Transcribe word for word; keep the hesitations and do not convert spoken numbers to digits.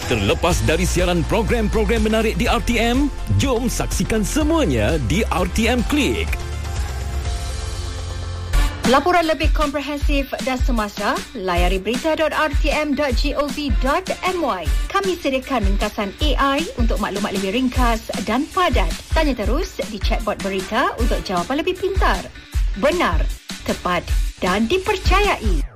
Terlepas dari siaran program-program menarik di R T M, jom saksikan semuanya di R T M Click. Laporan lebih komprehensif dan semasa, layari berita dot r t m dot gov dot m y. Kami sediakan ringkasan A I untuk maklumat lebih ringkas dan padat. Tanya terus di chatbot berita untuk jawapan lebih pintar, benar, tepat dan dipercayai.